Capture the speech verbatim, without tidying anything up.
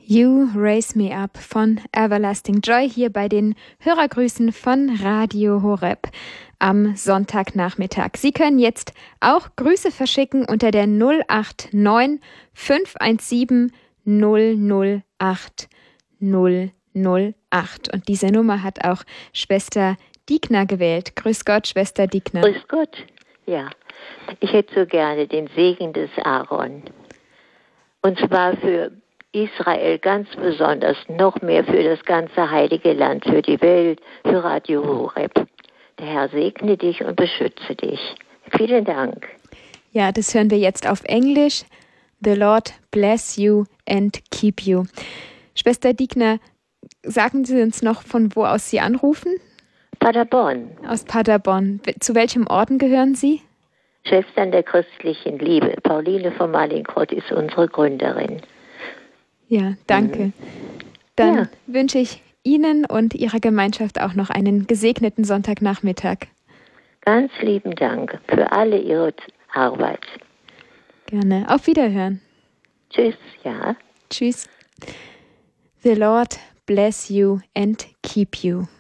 You Raise Me Up von Everlasting Joy hier bei den Hörergrüßen von Radio Horeb am Sonntagnachmittag. Sie können jetzt auch Grüße verschicken unter der null acht neun fünf eins sieben null null acht null null acht. Und diese Nummer hat auch Schwester Diekner gewählt. Grüß Gott, Schwester Diekner. Grüß Gott, ja. Ich hätte so gerne den Segen des Aaron. Und zwar für Israel ganz besonders, noch mehr für das ganze heilige Land, für die Welt, für Radio Horeb. Der Herr segne dich und beschütze dich. Vielen Dank. Ja, das hören wir jetzt auf Englisch. The Lord bless you and keep you. Schwester Diekner, sagen Sie uns noch, von wo aus Sie anrufen? Paderborn. Aus Paderborn. Zu welchem Orden gehören Sie? Schwestern der christlichen Liebe. Pauline von Malinkrodt ist unsere Gründerin. Ja, danke. Mhm. Dann ja. wünsche ich Ihnen und Ihrer Gemeinschaft auch noch einen gesegneten Sonntagnachmittag. Ganz lieben Dank für alle Ihre Arbeit. Gerne. Auf Wiederhören. Tschüss, ja. Tschüss. The Lord bless you and keep you.